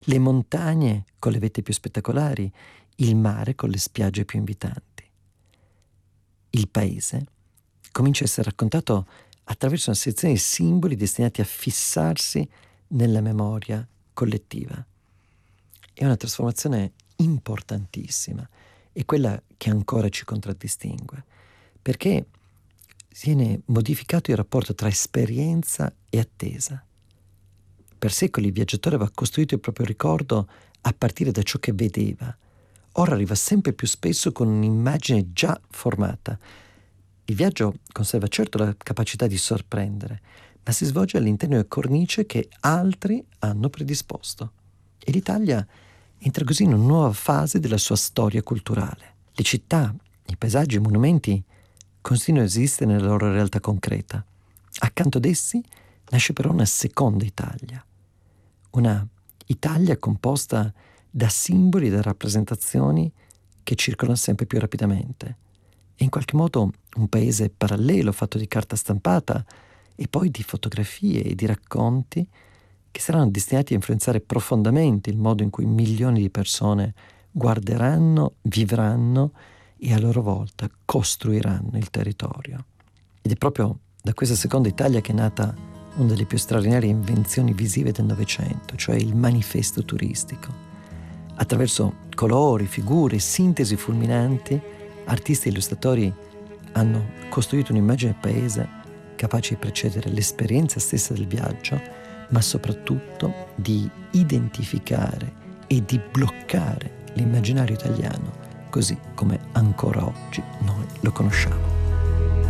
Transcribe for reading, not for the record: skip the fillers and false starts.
le montagne con le vette più spettacolari, il mare con le spiagge più invitanti. Il paese comincia a essere raccontato attraverso una sezione di simboli destinati a fissarsi nella memoria collettiva. È una trasformazione importantissima, è quella che ancora ci contraddistingue, perché viene modificato il rapporto tra esperienza e attesa. Per secoli il viaggiatore aveva costruito il proprio ricordo a partire da ciò che vedeva. Ora arriva sempre più spesso con un'immagine già formata. Il viaggio conserva certo la capacità di sorprendere, ma si svolge all'interno di una cornice che altri hanno predisposto. E l'Italia entra così in una nuova fase della sua storia culturale. Le città, i paesaggi, i monumenti continuano ad esistere nella loro realtà concreta. Accanto ad essi nasce però una seconda Italia. Una Italia composta da simboli e da rappresentazioni che circolano sempre più rapidamente. È in qualche modo un paese parallelo fatto di carta stampata e poi di fotografie e di racconti che saranno destinati a influenzare profondamente il modo in cui milioni di persone guarderanno, vivranno e a loro volta costruiranno il territorio. Ed è proprio da questa seconda Italia che è nata una delle più straordinarie invenzioni visive del Novecento, cioè il manifesto turistico. Attraverso colori, figure, sintesi fulminanti, artisti e illustratori hanno costruito un'immagine del paese capace di precedere l'esperienza stessa del viaggio, ma soprattutto di identificare e di bloccare l'immaginario italiano, così come ancora oggi noi lo conosciamo.